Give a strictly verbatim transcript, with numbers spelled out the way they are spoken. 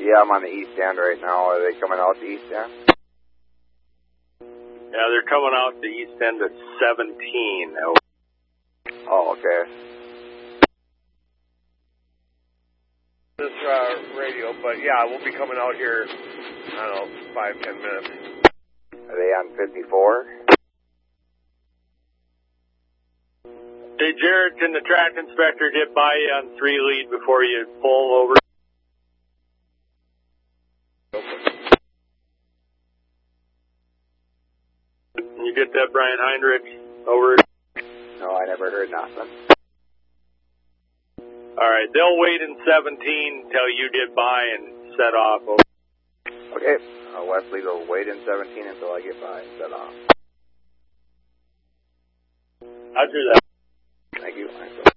Yeah, I'm on the east end right now. Are they coming out the east end? Yeah, they're coming out the east end at seventeen. Oh, okay. This uh, radio, but yeah, we'll be coming out here, I don't know, five, ten minutes. Are they on fifty-four? Hey, Jared, can the track inspector get by you on three lead before you pull over? Can you get that Brian Heinrich over? No, I never heard nothing. All right, they'll wait in seventeen until you get by and set off. Okay, uh, Wesley will wait in seventeen until I get by and set off. Roger that. Thank you.